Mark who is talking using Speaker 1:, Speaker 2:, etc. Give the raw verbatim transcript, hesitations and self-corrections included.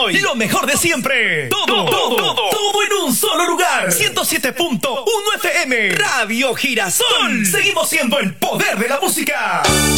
Speaker 1: hoy. Lo mejor de siempre. Todo, todo, todo, todo en un solo lugar. ciento siete punto uno F M. Radio Girasol. Seguimos siendo el poder de la música.